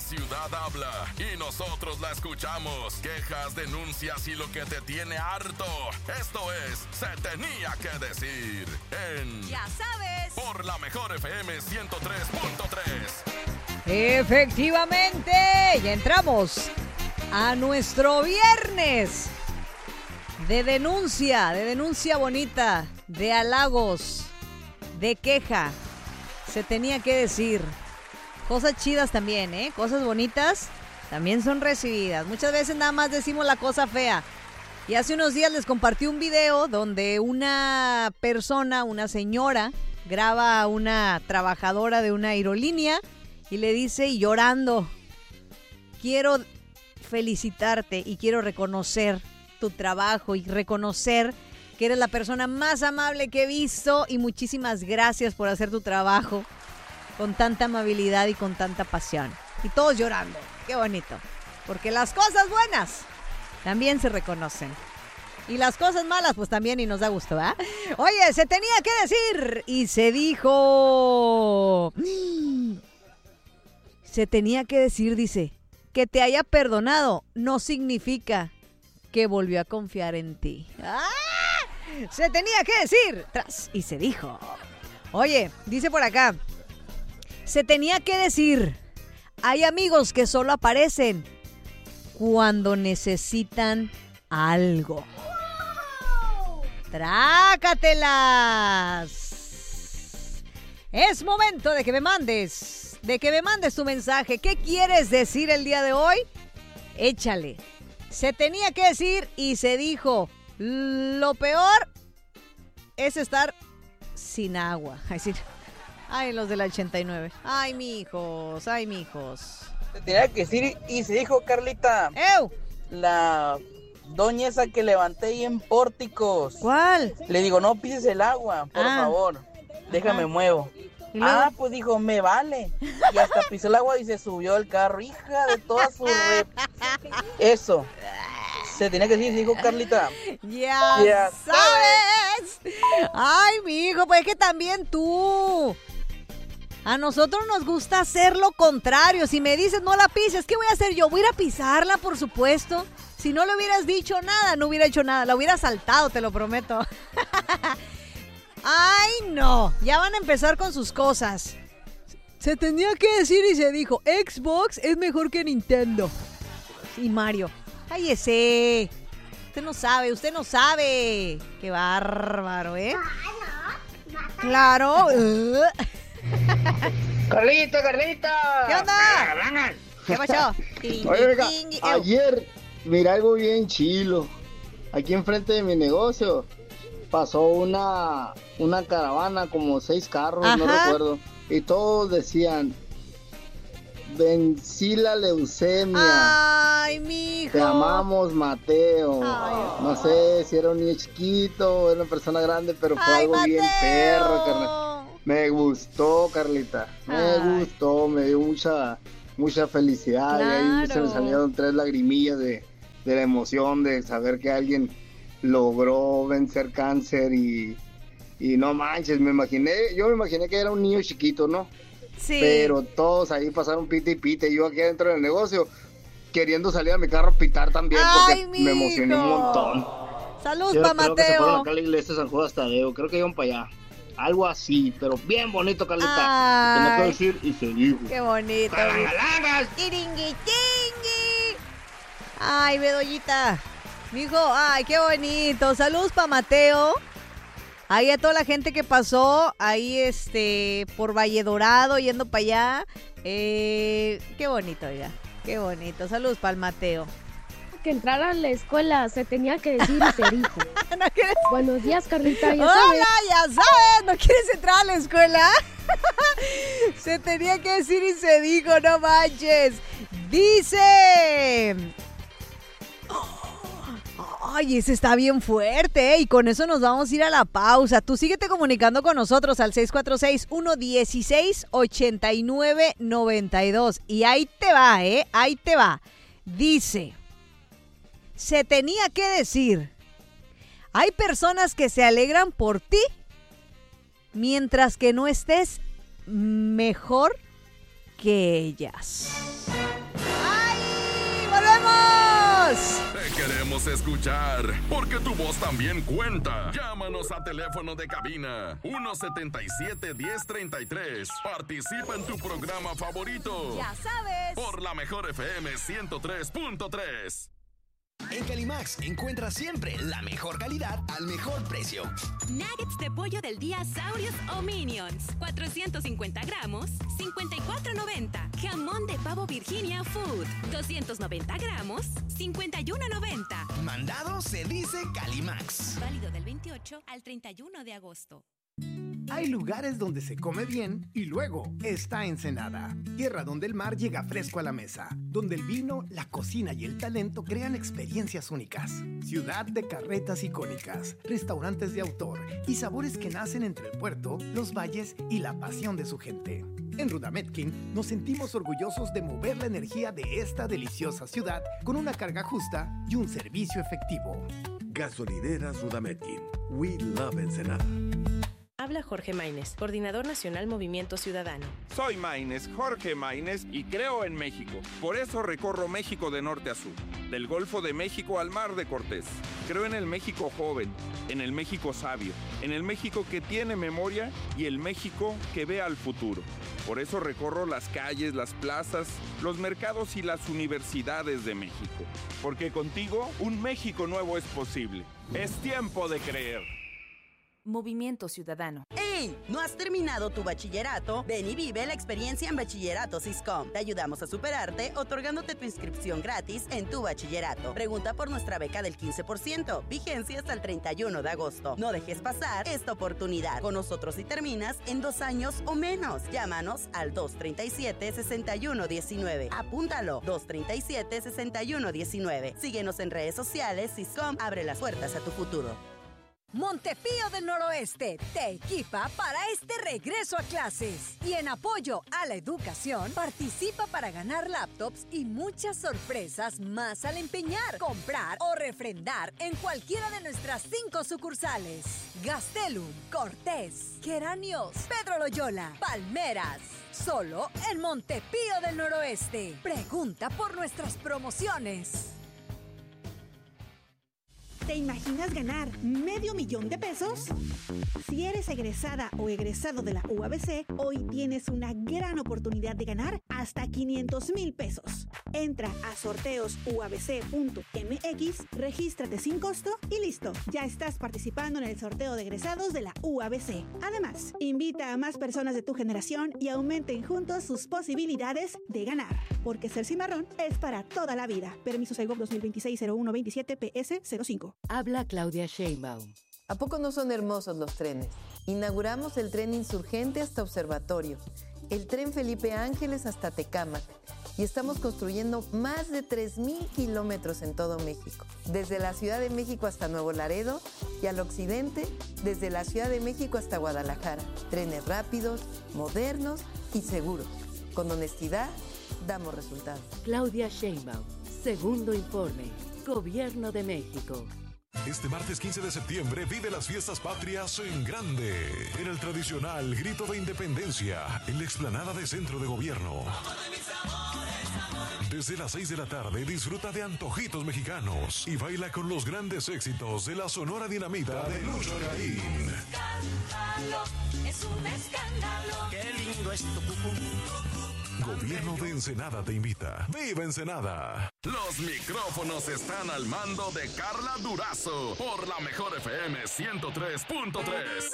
ciudad habla y nosotros la escuchamos. Quejas, denuncias y lo que te tiene harto. Esto es Se Tenía que Decir en... Ya sabes. Por la Mejor FM 103.3. Efectivamente, ya entramos a nuestro viernes de denuncia bonita, de halagos, de queja. Se tenía que decir. Cosas chidas también, ¿eh? Cosas bonitas también son recibidas. Muchas veces nada más decimos la cosa fea. Y hace unos días les compartí un video donde una persona, una señora, graba a una trabajadora de una aerolínea y le dice, y llorando, quiero felicitarte y quiero reconocer tu trabajo y reconocer que eres la persona más amable que he visto y muchísimas gracias por hacer tu trabajo con tanta amabilidad y con tanta pasión. Y todos llorando. Qué bonito. Porque las cosas buenas también se reconocen. Y las cosas malas, pues también, y nos da gusto, ¿eh? Oye, se tenía que decir y se dijo. Se tenía que decir, dice, que te haya perdonado no significa que volvió a confiar en ti. ¡Ah! Se tenía que decir. Tras, y se dijo. Oye, dice por acá. Se tenía que decir, hay amigos que solo aparecen cuando necesitan algo. ¡Trácatelas! Es momento de que me mandes tu mensaje. ¿Qué quieres decir el día de hoy? Échale. Se tenía que decir y se dijo, lo peor es estar sin agua. Es decir, ay, los del 89. Ay, mijos, ay, mijos. Se tenía que decir y se dijo, Carlita. ¡Ew! La doña esa que levanté ahí en Pórticos. ¿Cuál? Le digo, no pises el agua, por favor. Déjame muevo. Pues dijo, me vale. Y hasta pisó el agua y se subió al carro. Hija de toda su Eso. Se tenía que decir, dijo Carlita. Ya sabes. Ay, mijo, pues es que también tú. A nosotros nos gusta hacer lo contrario. Si me dices no la pises, ¿qué voy a hacer yo? Voy a ir a pisarla, por supuesto. Si no le hubieras dicho nada, no hubiera hecho nada. La hubiera saltado, te lo prometo. Ay, no. Ya van a empezar con sus cosas. Se tenía que decir y se dijo, Xbox es mejor que Nintendo. Y Mario. ¡Cállese! Usted no sabe. ¡Qué bárbaro, ¿eh? Claro. Carlita. ¿Qué onda? ¿Qué pasó? Oiga, ayer miré algo bien chilo. Aquí enfrente de mi negocio pasó una caravana, como 6 carros, no recuerdo. Y todos decían, vencí la leucemia. Ay, mijo. Te amamos, Mateo. Ay, no sé si era un niño chiquito o era una persona grande, pero fue algo Mateo. bien perro, carnal. Me gustó, Carlita. Me gustó, me dio mucha felicidad. Claro. Y ahí se me salieron 3 lagrimillas de la emoción de saber que alguien logró vencer cáncer y no manches, yo me imaginé que era un niño chiquito, ¿no? Sí. Pero todos ahí pasaron pite y pite. Yo aquí adentro del negocio queriendo salir a mi carro a pitar también. Ay, porque me emocioné un montón. Salud Yo pa' creo que se fueron Mateo. acá a la iglesia de San Judas Tadeo. Creo que iban para allá. Algo así, pero bien bonito, Carlita. Ay. Tenía que decir y se dijo. Qué bonito. ¡Calangalangas! ¡Tiringui-tingui! Ay, Bedollita. Mijo, ay, qué bonito. Saludos pa' Mateo. Ahí a toda la gente que pasó ahí por Valle Dorado, yendo para allá. Qué bonito, ya. Qué bonito. Saludos para el Mateo. Que entrara a la escuela, se tenía que decir y se dijo. ¿No quieres? Buenos días, Carlita. Ya Hola, sabes. ya sabes. ¿No quieres entrar a la escuela? Se tenía que decir y se dijo, no manches. Dice... Ay, ese está bien fuerte, ¿eh? Y con eso nos vamos a ir a la pausa. Tú síguete comunicando con nosotros al 646-116-8992. Y ahí te va, ¿eh? Ahí te va. Dice, se tenía que decir, hay personas que se alegran por ti mientras que no estés mejor que ellas. voz. Te queremos escuchar, porque tu voz también cuenta. Llámanos a teléfono de cabina 177-1033. Participa en tu programa favorito. Ya sabes. Por la mejor FM 103.3. En Calimax encuentras siempre la mejor calidad al mejor precio. Nuggets de pollo del día Saurios o Minions, 450 gramos, $54.90. Jamón de pavo Virginia Food, 290 gramos, $51.90. Mandado se dice Calimax. Válido del 28 al 31 de agosto. Hay lugares donde se come bien y luego está Ensenada, tierra donde el mar llega fresco a la mesa, donde el vino, la cocina y el talento crean experiencias únicas. Ciudad de carretas icónicas, restaurantes de autor y sabores que nacen entre el puerto, los valles y la pasión de su gente. En Rudametkin nos sentimos orgullosos de mover la energía de esta deliciosa ciudad con una carga justa y un servicio efectivo. Gasolineras Rudametkin. We love Ensenada. Habla Jorge Maínez, Coordinador Nacional Movimiento Ciudadano. Soy Maínez, Jorge Maínez, y creo en México. Por eso recorro México de norte a sur, del Golfo de México al Mar de Cortés. Creo en el México joven, en el México sabio, en el México que tiene memoria y el México que ve al futuro. Por eso recorro las calles, las plazas, los mercados y las universidades de México. Porque contigo, un México nuevo es posible. Es tiempo de creer. Movimiento Ciudadano. ¡Ey! ¿No has terminado tu bachillerato? Ven y vive la experiencia en Bachillerato Siscom. Te ayudamos a superarte otorgándote tu inscripción gratis en tu bachillerato. Pregunta por nuestra beca del 15%. Vigencia hasta el 31 de agosto. No dejes pasar esta oportunidad. Con nosotros si terminas en 2 años o menos. Llámanos al 237-6119. Apúntalo. 237-6119. Síguenos en redes sociales. Siscom abre las puertas a tu futuro. Montepío del Noroeste te equipa para este regreso a clases. Y en apoyo a la educación, participa para ganar laptops y muchas sorpresas más al empeñar, comprar o refrendar en cualquiera de nuestras 5 sucursales. Gastelum, Cortés, Geranios, Pedro Loyola, Palmeras. Solo en Montepío del Noroeste. Pregunta por nuestras promociones. ¿Te imaginas ganar $500,000? Si eres egresada o egresado de la UABC, hoy tienes una gran oportunidad de ganar hasta $500,000. Entra a sorteosuabc.mx, regístrate sin costo y listo. Ya estás participando en el sorteo de egresados de la UABC. Además, invita a más personas de tu generación y aumenten juntos sus posibilidades de ganar. Porque ser cimarrón es para toda la vida. Permiso Segov 2026-0127 PS05. Habla Claudia Sheinbaum. ¿A poco no son hermosos los trenes? Inauguramos el tren Insurgente hasta Observatorio, el tren Felipe Ángeles hasta Tecámac y estamos construyendo más de 3,000 kilómetros en todo México. Desde la Ciudad de México hasta Nuevo Laredo y al occidente, desde la Ciudad de México hasta Guadalajara. Trenes rápidos, modernos y seguros. Con honestidad, damos resultados. Claudia Sheinbaum, segundo informe. Gobierno de México. Este martes 15 de septiembre vive las fiestas patrias en grande, en el tradicional Grito de Independencia, en la explanada de Centro de Gobierno. Desde las 6 de la tarde disfruta de antojitos mexicanos y baila con los grandes éxitos de la Sonora Dinamita de Lucho Garín. Es un escándalo. Qué lindo es tu cucú. Gobierno de Ensenada te invita. ¡Viva Ensenada! Los micrófonos están al mando de Carla Durazo por la mejor FM 103.3.